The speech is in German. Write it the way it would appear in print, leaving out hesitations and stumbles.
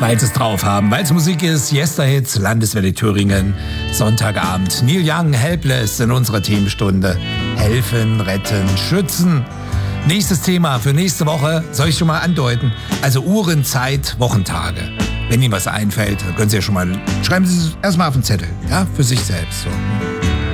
Weil sie es drauf haben, weil es Musik ist, Yesterhits, Landeswelle Thüringen, Sonntagabend, Neil Young, Helpless in unserer Themenstunde. Helfen, retten, schützen. Nächstes Thema für nächste Woche, soll ich schon mal andeuten? Also Uhren, Zeit, Wochentage. Wenn Ihnen was einfällt, können Sie ja schon mal, schreiben Sie es erstmal auf den Zettel, ja, für sich selbst. So.